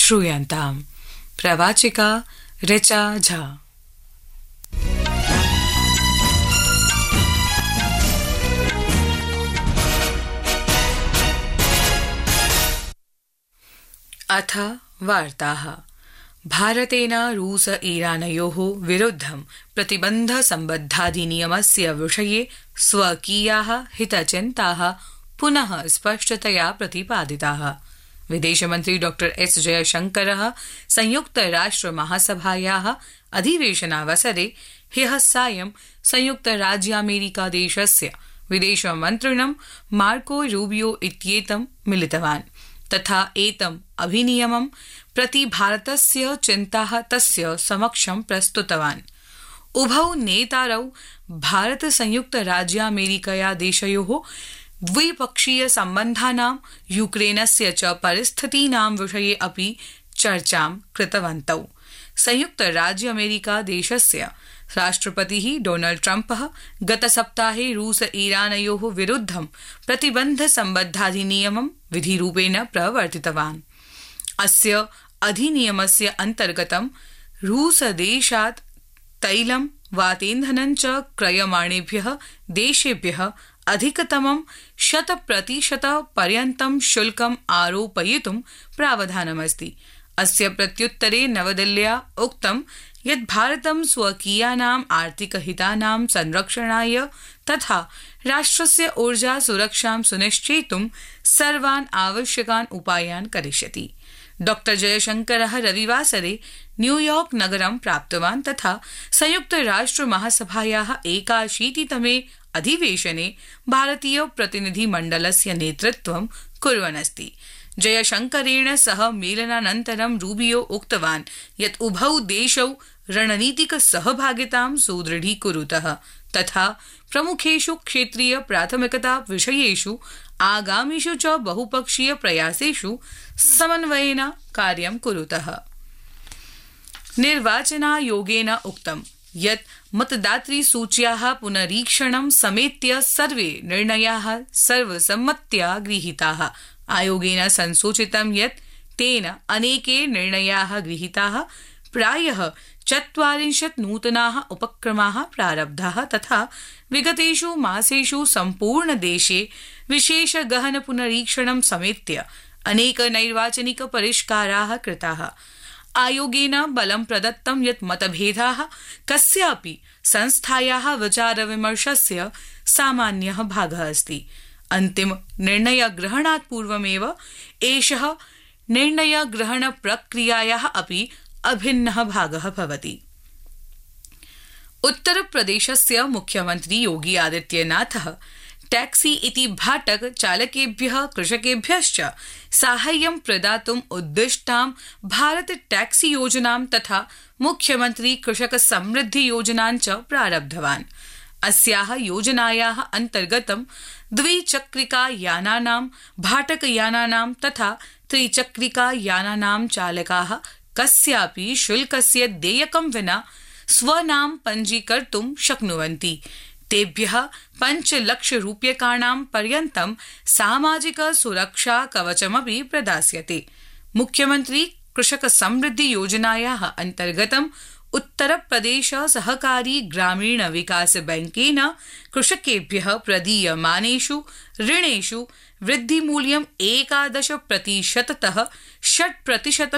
श्रूयन्ताम्। प्रवाचिका ऋचा झा। अथ वार्ताः। भारतेन रूस ईरानयोः विरुद्धं प्रतिबन्धसम्बद्धाधिनियमस्य विषये स्वकीयाः हितचिन्ताः पुनः स्पष्टतया प्रतिपादिताः। विदेशमन्त्री डॉ एस जयशंकरः संयुक्तराष्ट्रमहासभायाः अधिवेशनावसरे ह्यः सायं संयुक्तराज्यामेरिकादेशस्य विदेशमन्त्रिणं मार्को रूबियो इत्येतं मिलितवान् तथा एतम् अधिनियमं प्रति भारतस्य चिन्ताः तस्य समक्षं प्रस्तुतवान्। उभौ नेतारौ भारत संयुक्तराज्यामेरिकया देशयोः द्विपक्षीय सम्बन्धानां यूक्रेनस्य च परिस्थितीनां विषये अपि चर्चां कृतवन्तौ। संयुक्तराज्यामेरिका देशस्य राष्ट्रपतिः डोनाल्ड ट्रम्पः गतसप्ताहे रूस ईरानयोः विरुद्धं प्रतिबन्धसम्बद्धाधिनियमं विधिरूपेण प्रवर्तितवान्। अस्य अधिनियमस्य अन्तर्गतं रूसदेशात् तैलं वातेन्धनं च क्रयमाणेभ्यः देशेभ्यः अधिकतमं 100% पर्यन्तं शुल्कम् आरोपयितुं प्रावधानमस्ति। अस्य प्रत्युत्तरे नवदिल्ल्या उक्तं यत् भारतं स्वकीयानाम् आर्थिकहितानां संरक्षणाय तथा राष्ट्रस्य ऊर्जा सुरक्षां सुनिश्चेतुं सर्वान् आवश्यकान् उपायान् करिष्यति। डॉ जयशंकरः रविवासरे न्यूयॉर्क नगरं प्राप्तवान् तथा संयुक्तराष्ट्रमहासभायाः 81तमे अधिवेशने भारतीय प्रतिनिधिमण्डलस्य नेतृत्वं कुर्वन् अस्ति। जयशंकरेण सह मेलनानन्तरं रूबियो उक्तवान् यत् उभौ देशौ रणनीतिक सहभागितां सुदृढीकुरुतः तथा प्रमुखेषु क्षेत्रीय प्राथमिकता विषयेषु आगामिषु च बहुपक्षीय प्रयासेषु समन्वयेन कार्यं कुरुतः। निर्वाचनायोगेन उक्तं यत् मतदातृसूच्याः पुनरीक्षणं समेत्य सर्वे निर्णयाः सर्वसम्मत्या गृहीताः। आयोगेन संसूचितं यत् तेन अनेके निर्णयाः गृहीताः। प्रायः 40 नूतनाः उपक्रमाः प्रारब्धाः तथा विगतेषु मासेषु सम्पूर्णदेशे विशेषगहन पुनरीक्षणं समेत्य अनेक नैर्वाचनिक परिष्काराः कृताः। आयोगेन बलं प्रदत्तं यत् मतभेदाः कस्यापि संस्थायाः विचारविमर्शस्य सामान्यः भागः अस्ति। अन्तिम निर्णयग्रहणात् पूर्वमेव एषः निर्णयग्रहणप्रक्रियायाः अपि अभिन्नः भागः भवति। उत्तरप्रदेशस्य मुख्यमन्त्री योगी आदित्यनाथः टैक्सी इति भाटक चालकेभ्यः कृषकेभ्यश्च साहाय्यं प्रदातुम् उद्दिष्टां भारत टैक्सी योजनां तथा मुख्यमन्त्री कृषक समृद्धि योजनां च प्रारब्धवान्। अस्याः योजनायाः अन्तर्गतं द्विचक्रिकायानानां भाटकयानानां तथा त्रिचक्रिकायानानां चालकाः कस्यापि शुल्कस्य देयकं विना स्वनाम पञ्जीकर्तुं शक्नुवन्ति। तेभ्यः 5 लाखरूप्यकाणां पर्यन्तं सामाजिक सुरक्षा कवचमपि प्रदास्यते। मुख्यमन्त्री कृषक समृद्धि योजनायाः अन्तर्गतं उत्तरप्रदेश सहकारी ग्रामीण विकास बैंकेन कृषकेभ्यः प्रदीयमानेषु ऋणेषु वृद्धिमूल्यं 11% 6%